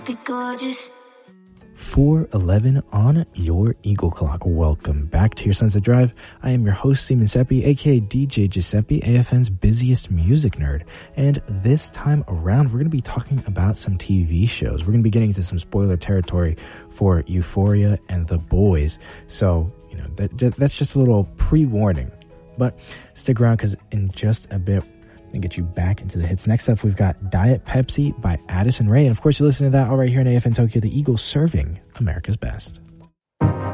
Be gorgeous. 4:11 on your Eagle Clock. Welcome back to your Sunset Drive. I am your host, Seaman Seppi, aka DJ Giuseppe, AFN's busiest music nerd. And this time around, we're going to be talking about some TV shows. We're going to be getting into some spoiler territory for Euphoria and The Boys. So, that's just a little pre-warning. But stick around because in just a bit, and get you back into the hits. Next up, we've got Diet Pepsi by Addison Rae. And of course, you listen to that all right here in AFN Tokyo, the Eagle serving America's best.